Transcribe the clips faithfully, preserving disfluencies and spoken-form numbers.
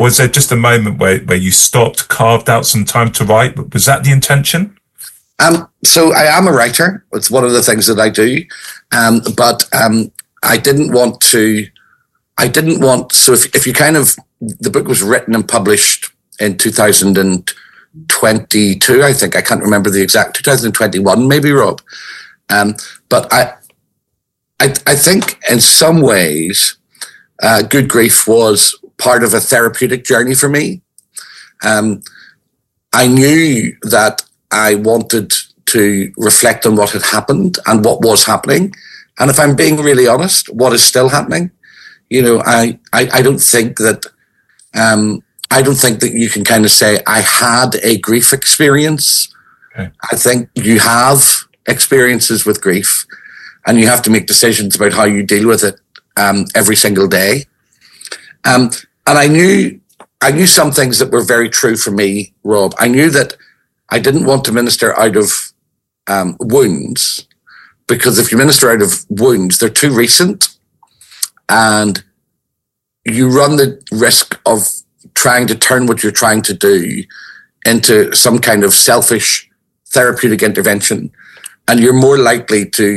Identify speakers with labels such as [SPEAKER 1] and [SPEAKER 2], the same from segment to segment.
[SPEAKER 1] was there just a moment where, where you stopped, carved out some time to write? Was that the intention?
[SPEAKER 2] Um, so I am a writer. It's one of the things that I do. Um, but um, I didn't want to, I didn't want, so if, if you kind of, the book was written and published in two thousand twenty-two, I think. I can't remember the exact, two thousand twenty-one maybe, Rob. Um, but I, I, I think in some ways, uh, Good Grief was part of a therapeutic journey for me. Um, I knew that I wanted to reflect on what had happened and what was happening. And if I'm being really honest, what is still happening. You know, I, I, I don't think that, um, I don't think that you can kind of say I had a grief experience. Okay. I think you have experiences with grief and you have to make decisions about how you deal with it um, every single day. Um, and I knew, I knew some things that were very true for me, Rob. I knew that I didn't want to minister out of um, wounds, because if you minister out of wounds, they're too recent and you run the risk of trying to turn what you're trying to do into some kind of selfish therapeutic intervention. And you're more likely to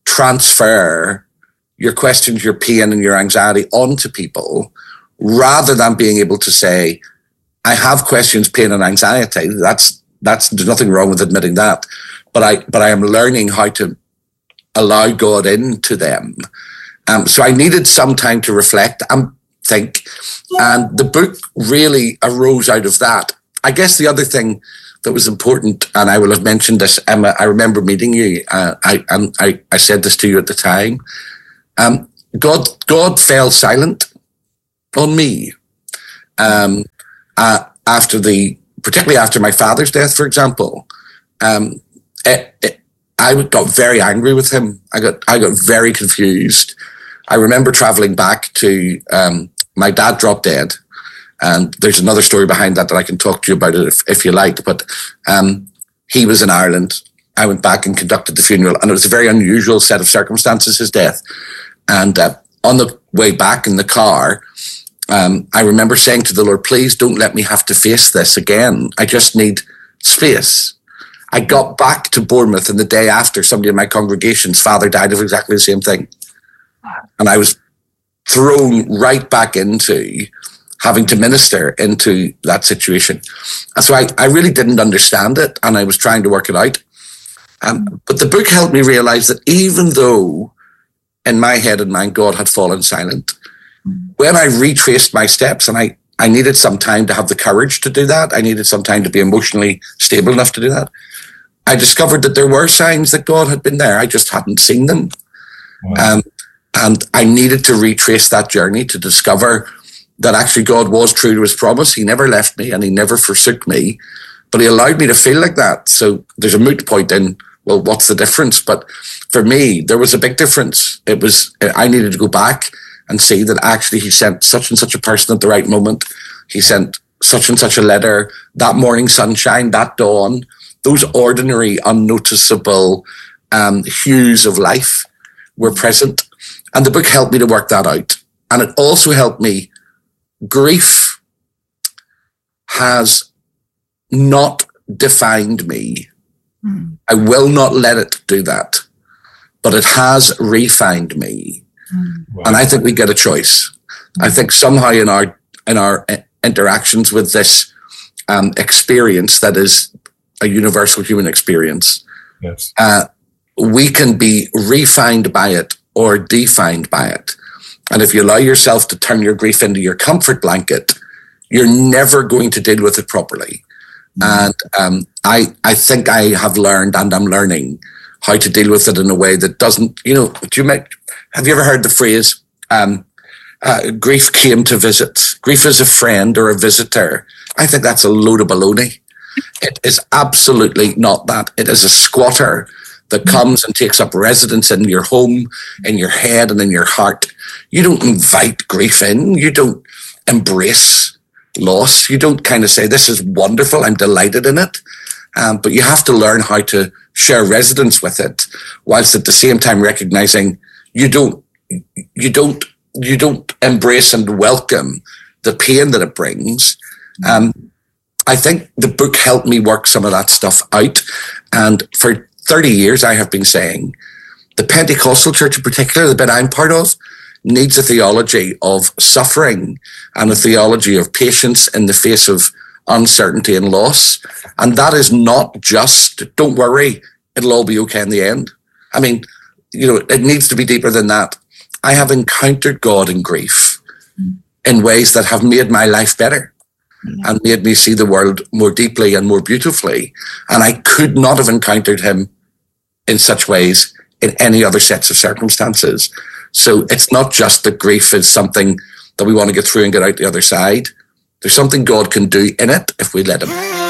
[SPEAKER 2] transfer your questions, your pain and your anxiety onto people rather than being able to say, I have questions, pain and anxiety. That's, that's, there's nothing wrong with admitting that. But I, but I am learning how to allow God into them. Um, so I needed some time to reflect and think. And the book really arose out of that. I guess the other thing that was important, and I will have mentioned this, Emma, I remember meeting you, uh, I, and I, I said this to you at the time. Um, God, God fell silent on me um, uh, after the, particularly after my father's death, for example. Um, it, it, I got very angry with him. I got, I got very confused. I remember traveling back to, um, my dad dropped dead. And there's another story behind that that I can talk to you about it if, if you like. But um, he was in Ireland. I went back and conducted the funeral. And it was a very unusual set of circumstances, his death. And uh, on the way back in the car, um, I remember saying to the Lord, please don't let me have to face this again. I just need space. I got back to Bournemouth, and the day after, somebody in my congregation's father died of exactly the same thing. And I was thrown right back into having to minister into that situation. And so I, I really didn't understand it, and I was trying to work it out. Um, but the book helped me realize that even though in my head and mind God had fallen silent, when I retraced my steps, and I, I needed some time to have the courage to do that, I needed some time to be emotionally stable enough to do that, I discovered that there were signs that God had been there. I just hadn't seen them. Wow. Um, and I needed to retrace that journey to discover that actually God was true to his promise. He never left me and he never forsook me, but he allowed me to feel like that. So there's a moot point in, well, what's the difference? But for me, there was a big difference. It was, I needed to go back and see that actually he sent such and such a person at the right moment. He sent such and such a letter, that morning sunshine, that dawn, those ordinary, unnoticeable um, hues of life were present. And the book helped me to work that out. And it also helped me. Grief has not defined me. Mm. I will not let it do that. But it has refined me. Mm. Wow. And I think we get a choice. Mm. I think somehow in our in our interactions with this um, experience that is a universal human experience,
[SPEAKER 1] yes,
[SPEAKER 2] uh, we can be refined by it or defined by it. And if you allow yourself to turn your grief into your comfort blanket, you're never going to deal with it properly. Mm-hmm. And um, I, I think I have learned, and I'm learning how to deal with it in a way that doesn't, you know, do you make, have you ever heard the phrase, um, uh, grief came to visit? Grief is a friend or a visitor. I think that's a load of baloney. It is absolutely not that. It is a squatter that comes and takes up residence in your home, in your head and in your heart. You don't invite grief in. You don't embrace loss. You don't kind of say, this is wonderful, I'm delighted in it. Um, but you have to learn how to share residence with it, whilst at the same time recognizing you don't, you don't, you don't embrace and welcome the pain that it brings. Um, I think the book helped me work some of that stuff out. And for thirty years, I have been saying the Pentecostal church in particular, the bit I'm part of, needs a theology of suffering and a theology of patience in the face of uncertainty and loss. And that is not just, don't worry, it'll all be okay in the end. I mean, you know, it needs to be deeper than that. I have encountered God in grief mm. in ways that have made my life better yeah. and made me see the world more deeply and more beautifully. And I could not have encountered him in such ways in any other sets of circumstances. So it's not just that grief is something that we want to get through and get out the other side. There's something God can do in it if we let him.